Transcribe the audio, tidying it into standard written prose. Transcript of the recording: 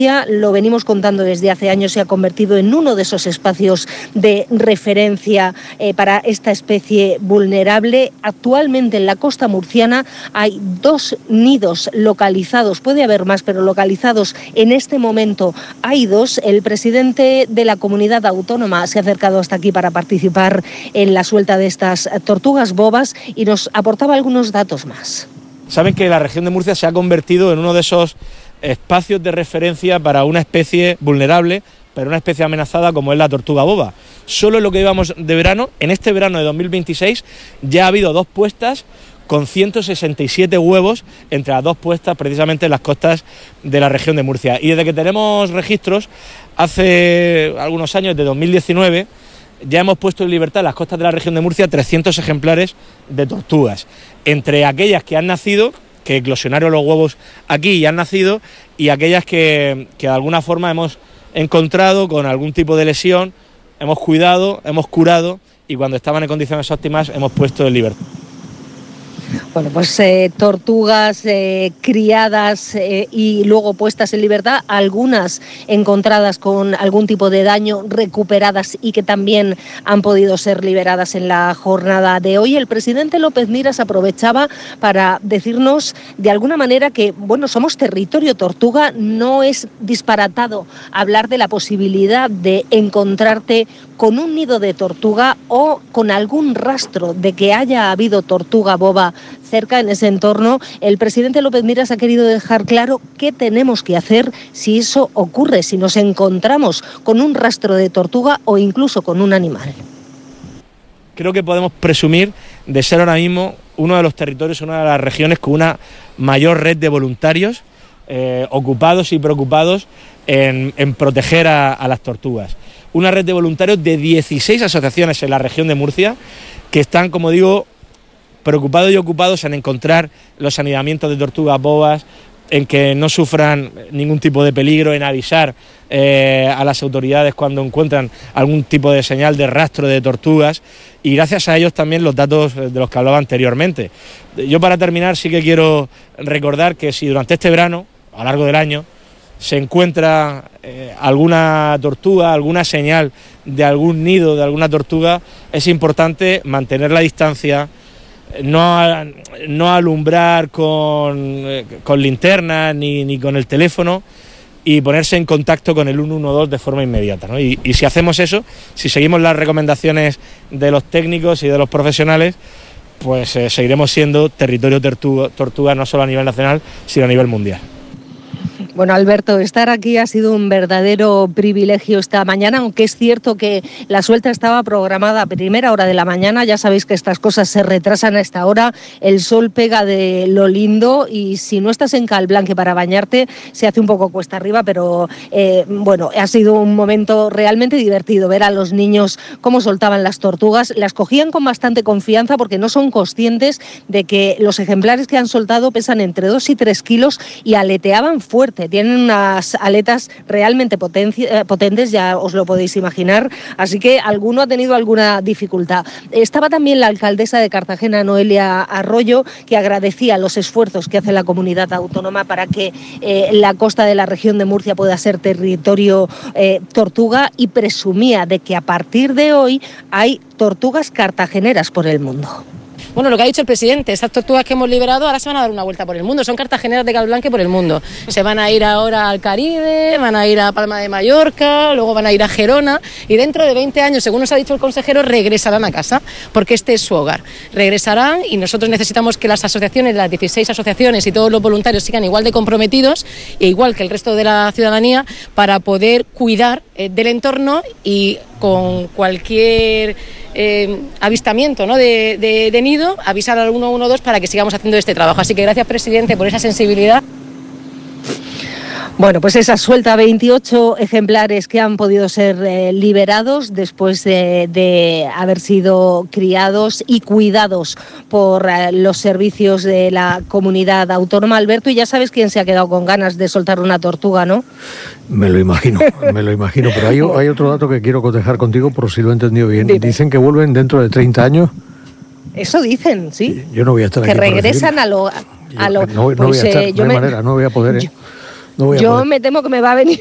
Lo venimos contando desde hace años, se ha convertido en uno de esos espacios de referencia para esta especie vulnerable. Actualmente en la costa murciana hay 2 nidos localizados, puede haber más, pero localizados en este momento hay 2. El presidente de la comunidad autónoma se ha acercado hasta aquí para participar en la suelta de estas tortugas bobas y nos aportaba algunos datos más. Saben que la región de Murcia se ha convertido en uno de esos espacios de referencia para una especie vulnerable, pero una especie amenazada como es la tortuga boba. Solo en lo que llevamos de verano, en este verano de 2026, ya ha habido 2 puestas con 167 huevos entre las 2 puestas precisamente en las costas de la región de Murcia. Y desde que tenemos registros, hace algunos años, de 2019, ya hemos puesto en libertad en las costas de la región de Murcia 300 ejemplares de tortugas, entre aquellas que han nacido, que eclosionaron los huevos aquí y han nacido, y aquellas que de alguna forma hemos encontrado con algún tipo de lesión, hemos cuidado, hemos curado y cuando estaban en condiciones óptimas hemos puesto en libertad. Bueno, pues tortugas criadas y luego puestas en libertad, algunas encontradas con algún tipo de daño, recuperadas y que también han podido ser liberadas en la jornada de hoy. El presidente López Miras aprovechaba para decirnos de alguna manera que, bueno, somos territorio tortuga, no es disparatado hablar de la posibilidad de encontrarte con un nido de tortuga o con algún rastro de que haya habido tortuga boba cerca en ese entorno. El presidente López Miras ha querido dejar claro qué tenemos que hacer si eso ocurre, si nos encontramos con un rastro de tortuga o incluso con un animal. Creo que podemos presumir de ser ahora mismo uno de los territorios, una de las regiones con una mayor red de voluntarios ocupados y preocupados en proteger a las tortugas. Una red de voluntarios de 16 asociaciones en la región de Murcia que están, como digo, preocupados y ocupados en encontrar los anidamientos de tortugas bobas, en que no sufran ningún tipo de peligro, en avisar a las autoridades cuando encuentran algún tipo de señal de rastro de tortugas, y gracias a ellos también los datos de los que hablaba anteriormente. Yo, para terminar, sí que quiero recordar que si durante este verano, a lo largo del año, se encuentra alguna tortuga, alguna señal de algún nido de alguna tortuga, es importante mantener la distancia, no alumbrar con linterna ni con el teléfono, y ponerse en contacto con el 112 de forma inmediata, ¿no? Y si hacemos eso, si seguimos las recomendaciones de los técnicos y de los profesionales, pues seguiremos siendo territorio tortuga no solo a nivel nacional, sino a nivel mundial. Bueno, Alberto, estar aquí ha sido un verdadero privilegio esta mañana, aunque es cierto que la suelta estaba programada a primera hora de la mañana. Ya sabéis que estas cosas se retrasan a esta hora, el sol pega de lo lindo y si no estás en Calblanque para bañarte se hace un poco cuesta arriba, pero bueno, ha sido un momento realmente divertido ver a los niños cómo soltaban las tortugas. Las cogían con bastante confianza porque no son conscientes de que los ejemplares que han soltado pesan entre 2 y 3 kilos y aleteaban fuerte. Tienen unas aletas realmente potentes, ya os lo podéis imaginar, así que alguno ha tenido alguna dificultad. Estaba también la alcaldesa de Cartagena, Noelia Arroyo, que agradecía los esfuerzos que hace la comunidad autónoma para que la costa de la región de Murcia pueda ser territorio tortuga, y presumía de que a partir de hoy hay tortugas cartageneras por el mundo. Bueno, lo que ha dicho el presidente, esas tortugas que hemos liberado ahora se van a dar una vuelta por el mundo, son cartageneras de Calblanque por el mundo. Se van a ir ahora al Caribe, van a ir a Palma de Mallorca, luego van a ir a Gerona y dentro de 20 años, según nos ha dicho el consejero, regresarán a casa, porque este es su hogar. Regresarán y nosotros necesitamos que las asociaciones, las 16 asociaciones y todos los voluntarios sigan igual de comprometidos e igual que el resto de la ciudadanía para poder cuidar del entorno y con cualquier avistamiento, ¿no?, de nido, avisar al 112 para que sigamos haciendo este trabajo. Así que gracias, presidente, por esa sensibilidad. Bueno, pues esa suelta, 28 ejemplares que han podido ser liberados después de haber sido criados y cuidados por los servicios de la comunidad autónoma. Alberto, y ya sabes quién se ha quedado con ganas de soltar una tortuga, ¿no? Me lo imagino, pero hay otro dato que quiero cotejar contigo por si lo he entendido bien. Dime. Dicen que vuelven dentro de 30 años. Eso dicen, sí. Yo no voy a estar que aquí. Que regresan a lo... No voy a estar, no hay manera, no voy a poder. No voy a Yo poder. me temo que me va a venir